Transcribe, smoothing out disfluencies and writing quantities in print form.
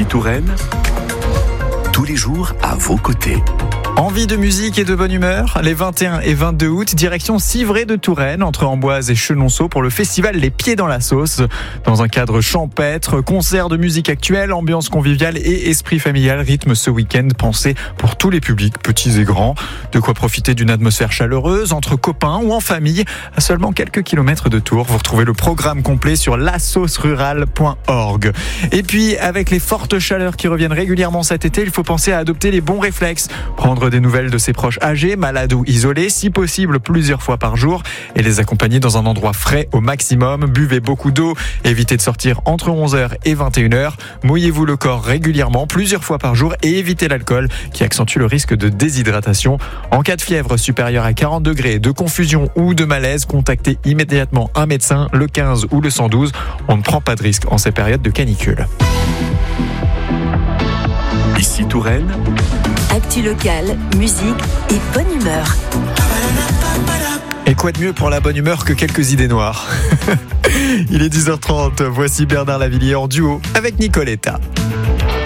Ici Touraine, tous les jours à vos côtés. Envie de musique et de bonne humeur, les 21 et 22 août, direction Civray de Touraine, entre Amboise et Chenonceau pour le festival Les Pieds dans la Sauce. Dans un cadre champêtre, concert de musique actuelle, ambiance conviviale et esprit familial rythme ce week-end pensé pour tous les publics, petits et grands. De quoi profiter d'une atmosphère chaleureuse, entre copains ou en famille, à seulement quelques kilomètres de Tours. Vous retrouvez le programme complet sur lasaucerurale.org. Et puis, avec les fortes chaleurs qui reviennent régulièrement cet été, il faut penser à adopter les bons réflexes. Prendre des nouvelles de ses proches âgés, malades ou isolés, si possible plusieurs fois par jour, et les accompagner dans un endroit frais au maximum. Buvez beaucoup d'eau, évitez de sortir entre 11h et 21h, mouillez-vous le corps régulièrement, plusieurs fois par jour, et évitez l'alcool qui accentue le risque de déshydratation. En cas de fièvre supérieure à 40 degrés, de confusion ou de malaise, contactez immédiatement un médecin, le 15 ou le 112. On ne prend pas de risque en ces périodes de canicule. Ici Touraine, Actu locale, musique et bonne humeur. Et quoi de mieux pour la bonne humeur que quelques idées noires. Il est 10h30, voici Bernard Lavilliers en duo avec Nicoletta.